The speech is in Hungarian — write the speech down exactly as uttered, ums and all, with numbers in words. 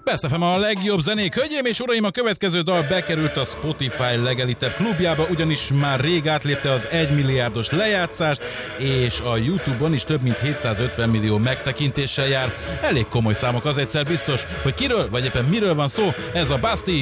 Best ef em a legjobb zenék. Hölgyeim és uraim, a következő dal bekerült a Spotify legelitebb klubjába, ugyanis már rég átlépte az egymilliárdos lejátszást, és a YouTube-on is több mint hétszázötven millió megtekintéssel jár. Elég komoly számok, az egyszer biztos, hogy kiről, vagy éppen miről van szó, ez a Basti.